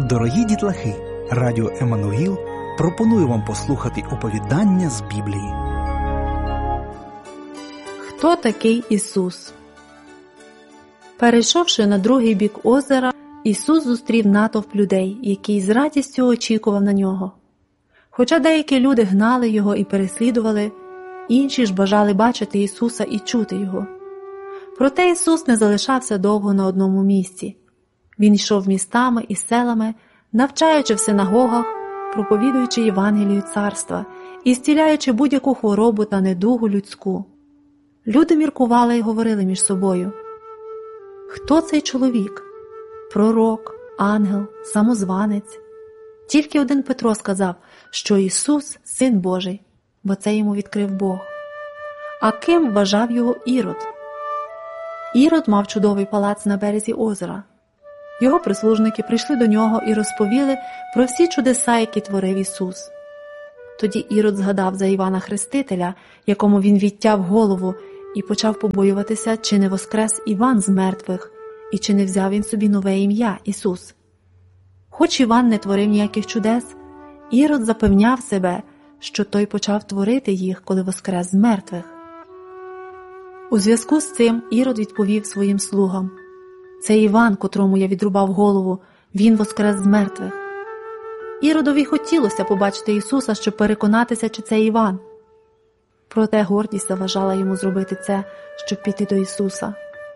Дорогі дітлахи, Радіо Еммануїл пропонує вам послухати оповідання з Біблії. Хто такий Ісус? Перейшовши на другий бік озера, Ісус зустрів натовп людей, який з радістю очікував на Нього. Хоча деякі люди гнали Його і переслідували, інші ж бажали бачити Ісуса і чути Його. Проте Ісус не залишався довго на одному місці. Він йшов містами і селами, навчаючи в синагогах, проповідуючи Євангелію царства і зціляючи будь-яку хворобу та недугу людську. Люди міркували і говорили між собою: хто цей чоловік? Пророк, ангел, самозванець? Тільки один Петро сказав, що Ісус – Син Божий, бо це йому відкрив Бог. А ким вважав його Ірод? Ірод мав чудовий палац на березі озера. Його прислужники прийшли до нього і розповіли про всі чудеса, які творив Ісус. Тоді Ірод згадав за Івана Хрестителя, якому він відтяв голову, і почав побоюватися, чи не воскрес Іван з мертвих, і чи не взяв він собі нове ім'я – Ісус. Хоч Іван не творив ніяких чудес, Ірод запевняв себе, що той почав творити їх, коли воскрес з мертвих. У зв'язку з цим Ірод відповів своїм слугам: «Це Іван, котрому я відрубав голову, він воскрес з мертвих». Іродові хотілося побачити Ісуса, щоб переконатися, чи це Іван. Проте гордість заважала йому зробити це, щоб піти до Ісуса.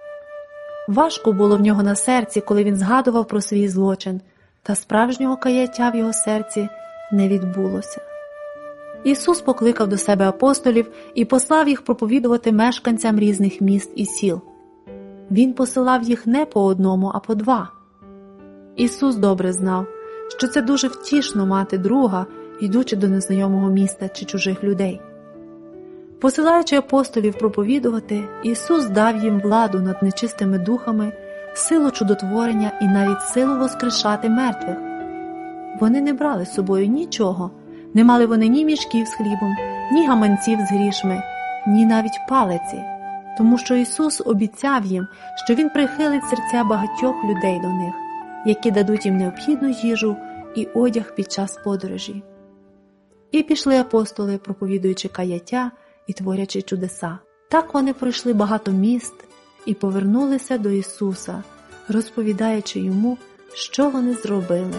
Важко було в нього на серці, коли він згадував про свій злочин, та справжнього каяття в його серці не відбулося. Ісус покликав до себе апостолів і послав їх проповідувати мешканцям різних міст і сіл. Він посилав їх не по одному, а по два. Ісус добре знав, що це дуже втішно мати друга, йдучи до незнайомого міста чи чужих людей. Посилаючи апостолів проповідувати, Ісус дав їм владу над нечистими духами, силу чудотворення і навіть силу воскрешати мертвих. Вони не брали з собою нічого, не мали вони ні мішків з хлібом, ні гаманців з грішми, ні навіть палиці, тому що Ісус обіцяв їм, що Він прихилить серця багатьох людей до них, які дадуть їм необхідну їжу і одяг під час подорожі. І пішли апостоли, проповідуючи каяття і творячи чудеса. Так вони пройшли багато міст і повернулися до Ісуса, розповідаючи Йому, що вони зробили.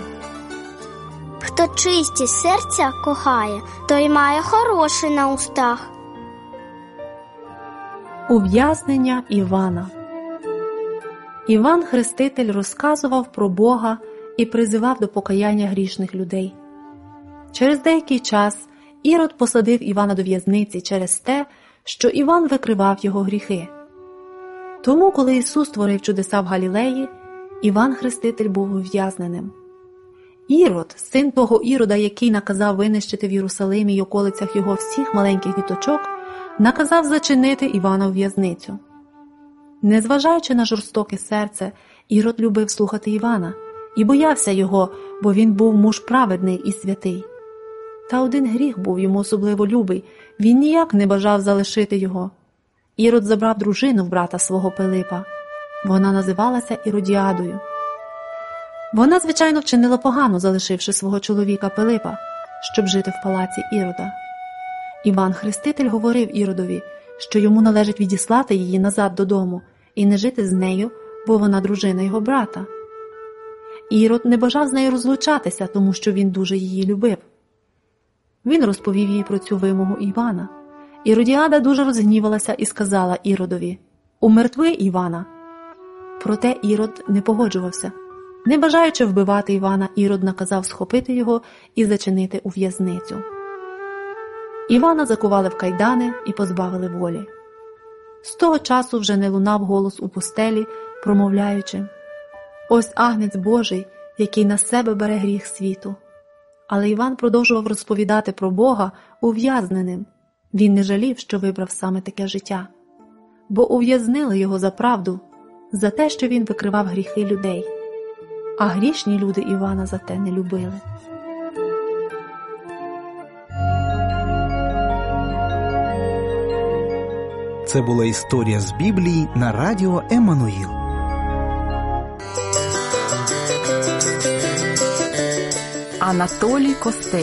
Хто чисті серця кохає, той має хороше на устах. Ув'язнення Івана. Іван Хреститель розказував про Бога і призивав до покаяння грішних людей. Через деякий час Ірод посадив Івана до в'язниці через те, що Іван викривав його гріхи. Тому, коли Ісус творив чудеса в Галілеї, Іван Хреститель був ув'язненим. Ірод, син того Ірода, який наказав винищити в Єрусалимі й околицях його всіх маленьких діточок, наказав зачинити Івана в в'язницю. Незважаючи на жорстоке серце, Ірод любив слухати Івана і боявся його, бо він був муж праведний і святий. Та один гріх був йому особливо любий, він ніяк не бажав залишити його. Ірод забрав дружину в брата свого Пилипа. Вона називалася Іродіадою. Вона, звичайно, вчинила погано, залишивши свого чоловіка Пилипа, щоб жити в палаці Ірода. Іван Хреститель говорив Іродові, що йому належить відіслати її назад додому і не жити з нею, бо вона дружина його брата. Ірод не бажав з нею розлучатися, тому що він дуже її любив. Він розповів їй про цю вимогу Івана. Іродіада дуже розгнівалася і сказала Іродові: «Умертви Івана». Проте Ірод не погоджувався. Не бажаючи вбивати Івана, Ірод наказав схопити його і зачинити у в'язницю. Івана закували в кайдани і позбавили волі. З того часу вже не лунав голос у пустелі, промовляючи: «Ось Агнець Божий, який на себе бере гріх світу». Але Іван продовжував розповідати про Бога ув'язненим. Він не жалів, що вибрав саме таке життя. Бо ув'язнили його за правду, за те, що він викривав гріхи людей. А грішні люди Івана за те не любили. Це була історія з Біблії на Радіо Еммануїл. Анатолій Костель.